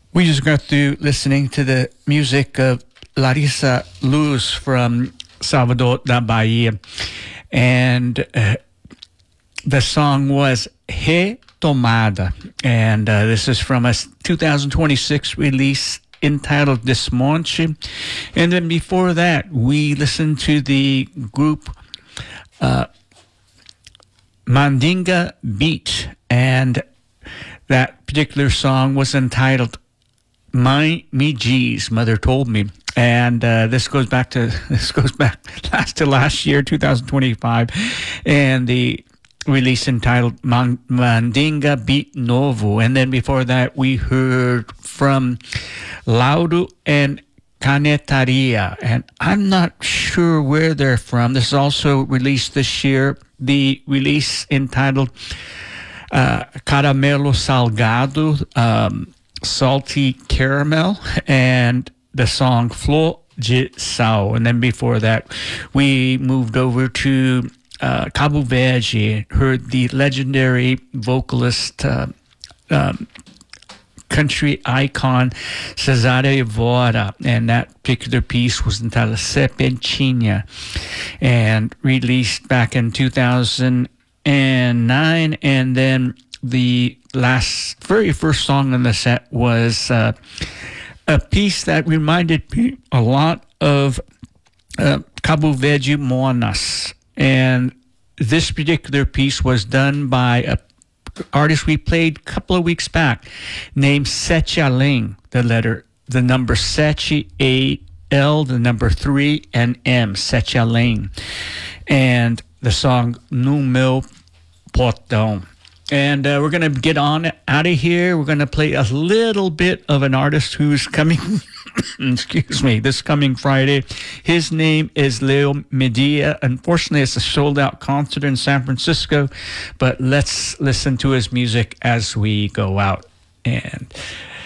We just got through listening to the music of Larissa Luz from Salvador da Bahia. And the song was Retomada. And this is from a 2026 release entitled Desmonte. And then before that, we listened to the group Mandinga Beat. And that particular song was entitled Me G's Mother Told Me, and this goes back last year, 2025, and the release entitled Mandinga Beat Novo. And then before that, we heard from Laudo and Canetaria, and I'm not sure where they're from. This is also released this year. The release entitled Caramelo Salgado, Salty Caramel, and the song Flor de Sal. And then before that, we moved over to Cabo Verde, heard the legendary vocalist, country icon Cesária Évora, and that particular piece was entitled Serpentinha, and released back in 2009. And then the very first song on the set was a piece that reminded me a lot of Cabo Verde Monas. And this particular piece was done by an artist we played a couple of weeks back named Sete Além, the number Sete, A-L, the number 3, and M, Sete Além. And the song No Meu Portão. And we're going to get on out of here. We're going to play a little bit of an artist who's coming, excuse me, this coming Friday. His name is Leo Medea. Unfortunately, it's a sold-out concert in San Francisco, but let's listen to his music as we go out. And